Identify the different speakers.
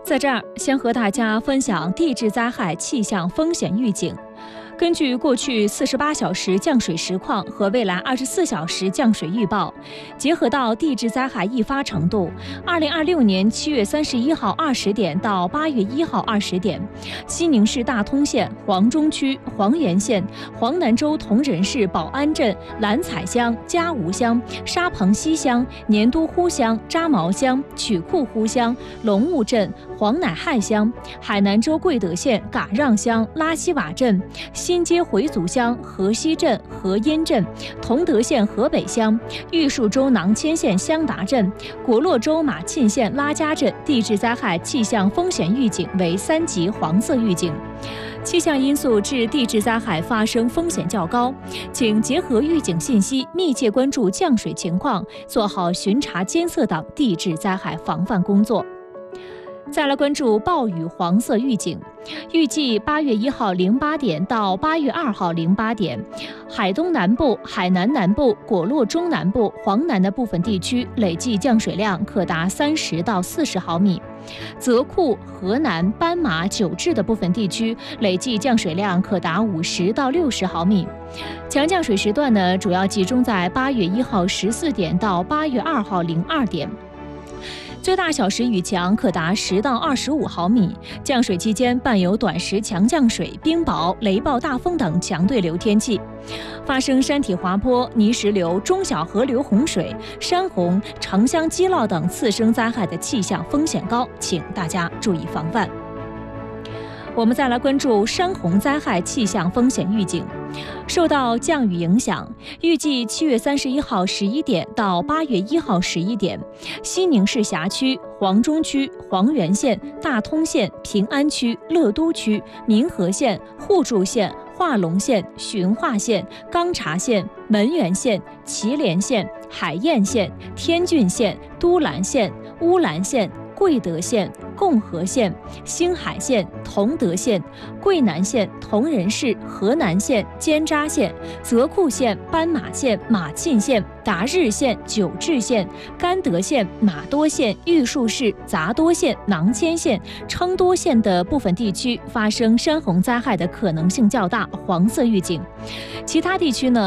Speaker 1: 在这儿，先和大家分享地质灾害气象风险预警。根据过去48小时降水实况和未来24小时降水预报，结合到地质灾害易发程度，2026年7月31号20点到8月1号20点，西宁市大通县、黄中区、黄原县、黄南州铜仁市宝安镇、蓝采乡、嘉吴乡、沙棚西乡、年都呼乡、扎毛乡、曲库呼乡、龙雾镇、黄乃亥乡、海南州贵德县嘎让乡、拉西瓦镇、新街回族乡、河西镇、河阴镇、同德县河北乡、玉树州囊谦县香达镇、果洛州马沁县拉家镇地质灾害气象风险预警为3级黄色预警。气象因素致地质灾害发生风险较高，请结合预警信息，密切关注降水情况，做好巡查监测等地质灾害防范工作。再来关注暴雨黄色预警，预计8月1号08点到8月2号08点，海东南部、海南南部、果洛中南部、黄南的部分地区累计降水量可达30到40毫米。泽库、河南、斑马、九治的部分地区累计降水量可达50到60毫米。强降水时段呢，主要集中在8月1号14点到8月2号02点。最大小时雨强可达10到25毫米，降水期间伴有短时强降水、冰雹、雷暴大风等强对流天气，发生山体滑坡、泥石流、中小河流洪水、山洪、城乡积涝等次生灾害的气象风险高，请大家注意防范。我们再来关注山洪灾害气象风险预警。受到降雨影响，预计7月31号11点到8月1号11点，西宁市辖区、黄中区、黄原县、大通县、平安区、乐都区、民和县、互助县、化隆县、循化县、钢察县、门源县、祁连县、海晏县、天峻县、都兰县、乌兰县、贵德县、共和县、兴海县、同德县、桂南县、铜仁市、河南县、尖扎县、泽库县、斑马县、马沁县、达日县、九治县、甘德县、玛多县、玉树市、杂多县、囊谦县、昌多县的部分地区发生山洪灾害的可能性较大，黄色预警。其他地区呢